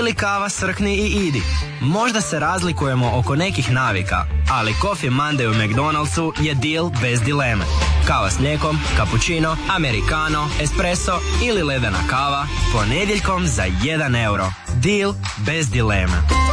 Ili kava Srkni i idi. Možda se razlikujemo oko nekih navika, ali Coffee Monday u McDonald'su je deal bez dileme. Kava s mlijekom, cappuccino, americano, espresso ili ledena kava ponedjeljkom za 1 euro. Deal bez dileme.